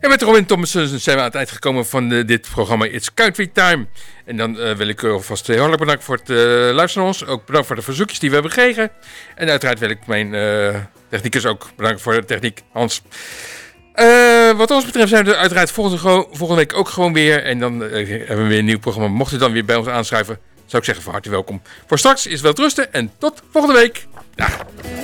En met Robin Thomason zijn we aan het eind gekomen van dit programma It's Country Time. En dan wil ik u alvast heel hartelijk bedanken voor het luisteren naar ons. Ook bedankt voor de verzoekjes die we hebben gekregen. En uiteraard wil ik mijn technicus ook bedanken voor de techniek, Hans. Wat ons betreft zijn we er uiteraard volgende week ook gewoon weer. En dan hebben we weer een nieuw programma. Mocht u dan weer bij ons aanschuiven, zou ik zeggen van harte welkom. Voor straks is wel rusten en tot volgende week. Dag.